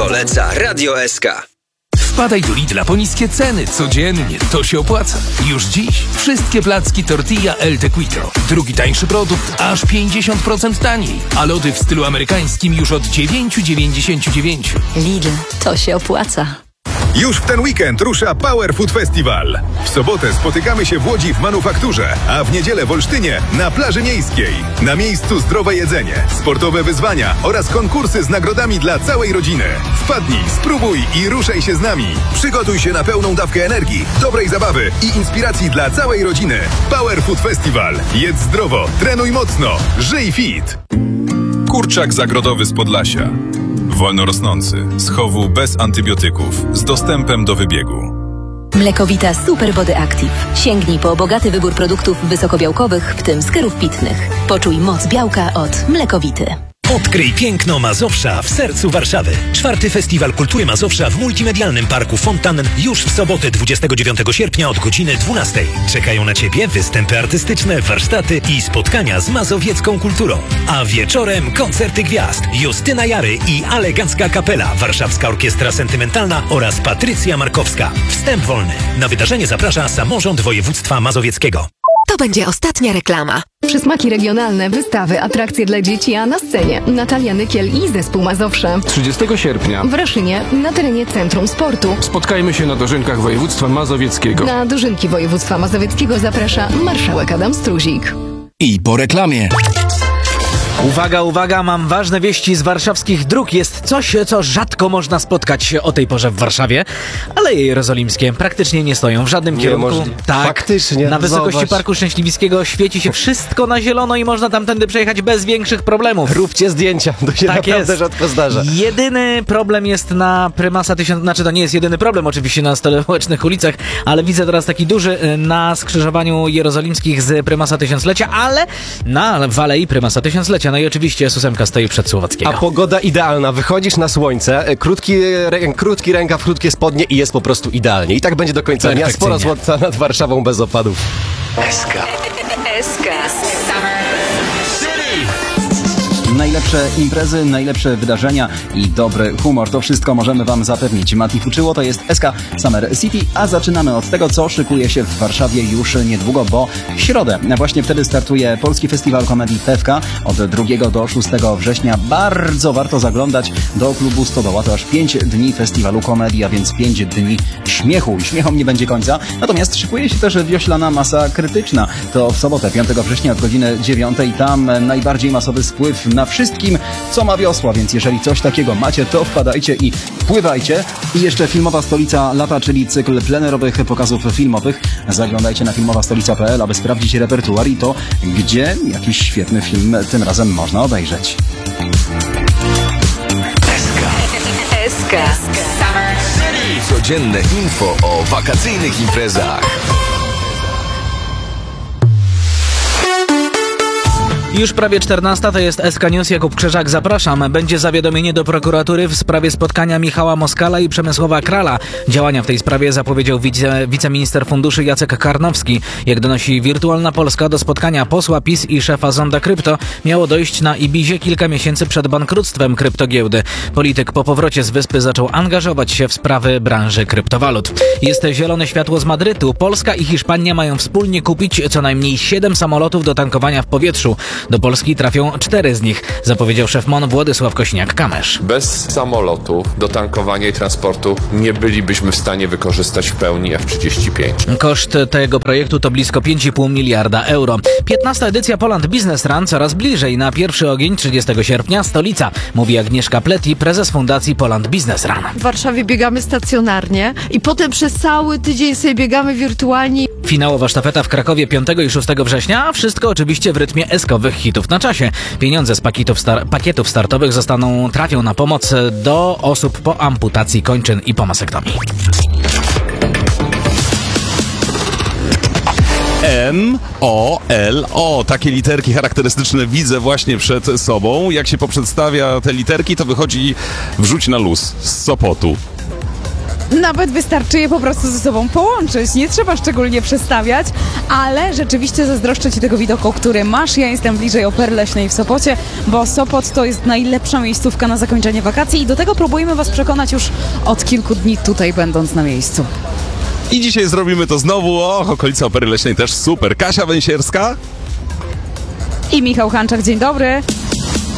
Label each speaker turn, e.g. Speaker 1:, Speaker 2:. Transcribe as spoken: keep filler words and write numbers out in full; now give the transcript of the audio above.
Speaker 1: Poleca Radio S K.
Speaker 2: Wpadaj do Lidla po niskie ceny. Codziennie. To się opłaca. Już dziś wszystkie placki tortilla El Tequito. Drugi tańszy produkt, aż pięćdziesiąt procent taniej. A lody w stylu amerykańskim już od dziewięć dziewięćdziesiąt dziewięć.
Speaker 3: Lidl, to się opłaca.
Speaker 4: Już w ten weekend rusza Power Food Festival. W sobotę spotykamy się w Łodzi w Manufakturze, a w niedzielę w Olsztynie na plaży miejskiej. Na miejscu zdrowe jedzenie, sportowe wyzwania oraz konkursy z nagrodami dla całej rodziny. Wpadnij, spróbuj i ruszaj się z nami. Przygotuj się na pełną dawkę energii, dobrej zabawy i inspiracji dla całej rodziny. Power Food Festival. Jedz zdrowo, trenuj mocno, żyj fit.
Speaker 5: Kurczak zagrodowy z Podlasia. Wolno rosnący, z chowu bez antybiotyków, z dostępem do wybiegu.
Speaker 3: Mlekowita Super Body Active. Sięgnij po bogaty wybór produktów wysokobiałkowych, w tym skórów pitnych. Poczuj moc białka od Mlekowity.
Speaker 6: Odkryj piękno Mazowsza w sercu Warszawy. Czwarty Festiwal Kultury Mazowsza w Multimedialnym Parku Fontanen już w sobotę dwudziestego dziewiątego sierpnia od godziny dwunastej. Czekają na Ciebie występy artystyczne, warsztaty i spotkania z mazowiecką kulturą. A wieczorem koncerty gwiazd. Justyna Jary i Alegacka Kapela, Warszawska Orkiestra Sentymentalna oraz Patrycja Markowska. Wstęp wolny. Na wydarzenie zaprasza Samorząd Województwa Mazowieckiego.
Speaker 7: To będzie ostatnia reklama.
Speaker 8: Przysmaki regionalne, wystawy, atrakcje dla dzieci, a na scenie Natalia Nykiel i Zespół Mazowsze.
Speaker 9: trzydziestego sierpnia
Speaker 8: w Raszynie na terenie Centrum Sportu.
Speaker 9: Spotkajmy się na dożynkach województwa mazowieckiego.
Speaker 8: Na dożynki województwa mazowieckiego zaprasza marszałek Adam Struzik.
Speaker 10: I po reklamie.
Speaker 11: Uwaga, uwaga, mam ważne wieści z warszawskich dróg. Jest coś, co rzadko można spotkać o tej porze w Warszawie. Aleje jerozolimskie praktycznie nie stoją w żadnym nie kierunku. Możli- tak,
Speaker 12: faktycznie.
Speaker 11: Na wysokości
Speaker 12: Zobacz.
Speaker 11: Parku Szczęśliwskiego świeci się wszystko na zielono i można tamtędy przejechać bez większych problemów.
Speaker 12: Róbcie zdjęcia, to się
Speaker 11: tak
Speaker 12: naprawdę
Speaker 11: jest.
Speaker 12: rzadko zdarza.
Speaker 11: Jedyny problem jest na Prymasa tysiąc... Znaczy to nie jest jedyny problem oczywiście na stołecznych ulicach, ale widzę teraz taki duży na skrzyżowaniu jerozolimskich z Prymasa Tysiąclecia, ale na w Alei Prymasa Tysiąclecia. No i oczywiście S ósem stoi przed Słowackiego.
Speaker 12: A pogoda idealna. Wychodzisz na słońce, krótki, rę, krótki rękaw, krótkie spodnie i jest po prostu idealnie. I tak będzie do końca dnia. Spora słońca nad Warszawą bez opadów.
Speaker 1: S K.
Speaker 3: S K.
Speaker 13: Najlepsze imprezy, najlepsze wydarzenia i dobry humor. To wszystko możemy Wam zapewnić. Mati Fuczyło, to jest S K Summer City, a zaczynamy od tego, co szykuje się w Warszawie już niedługo, bo w środę właśnie wtedy startuje Polski Festiwal Komedii P F K od drugiego do szóstego września. Bardzo warto zaglądać do klubu Stodoła. To aż pięć dni festiwalu komedii, a więc pięć dni śmiechu. I śmiechom nie będzie końca. Natomiast szykuje się też wioślana masa krytyczna. To w sobotę, piątego września od godziny dziewiątej. Tam najbardziej masowy spływ na wszystkim, co ma wiosła, więc jeżeli coś takiego macie, to wpadajcie i pływajcie. I jeszcze Filmowa Stolica Lata, czyli cykl plenerowych pokazów filmowych. Zaglądajcie na filmowa stolica kropka p l, aby sprawdzić repertuar i to, gdzie jakiś świetny film tym razem można obejrzeć.
Speaker 1: S K. Codzienne info o wakacyjnych imprezach.
Speaker 11: Już prawie czternasta, to jest S K News, Jakub Krzyżak, zapraszam. Będzie zawiadomienie do prokuratury w sprawie spotkania Michała Moskala i Przemysława Krala. Działania w tej sprawie zapowiedział wice, wiceminister funduszy Jacek Karnowski. Jak donosi Wirtualna Polska, do spotkania posła PiS i szefa Zonda Krypto miało dojść na Ibizie kilka miesięcy przed bankructwem kryptogiełdy. Polityk po powrocie z wyspy zaczął angażować się w sprawy branży kryptowalut. Jest zielone światło z Madrytu. Polska i Hiszpania mają wspólnie kupić co najmniej siedem samolotów do tankowania w powietrzu. Do Polski trafią cztery z nich, zapowiedział szef M O N Władysław Kośniak-Kamysz.
Speaker 14: Bez samolotu do tankowania i transportu nie bylibyśmy w stanie wykorzystać w pełni F trzydzieści pięć.
Speaker 11: Koszt tego projektu to blisko pięć i pół miliarda euro. piętnasta edycja Poland Business Run coraz bliżej. Na pierwszy ogień trzydziestego sierpnia stolica, mówi Agnieszka Pleti, prezes fundacji Poland Business Run.
Speaker 15: W Warszawie biegamy stacjonarnie i potem przez cały tydzień sobie biegamy wirtualnie.
Speaker 11: Finałowa sztafeta w Krakowie piątego i szóstego września, a wszystko oczywiście w rytmie eskowych hitów na czasie. Pieniądze z pakietów, star- pakietów startowych zostaną, trafią na pomoc do osób po amputacji kończyn i po masektomii.
Speaker 5: M O L O. Takie literki charakterystyczne widzę właśnie przed sobą. Jak się poprzedstawia te literki, to wychodzi wrzuć na luz z Sopotu.
Speaker 10: Nawet wystarczy je po prostu ze sobą połączyć. Nie trzeba szczególnie przestawiać, ale rzeczywiście zazdroszczę Ci tego widoku, który masz. Ja jestem bliżej Opery Leśnej w Sopocie, bo Sopot to jest najlepsza miejscówka na zakończenie wakacji i do tego próbujemy Was przekonać już od kilku dni tutaj będąc na miejscu.
Speaker 16: I dzisiaj zrobimy to znowu. Och, okolica Opery Leśnej też super. Kasia Węsierska
Speaker 10: I Michał Hanczak, dzień dobry.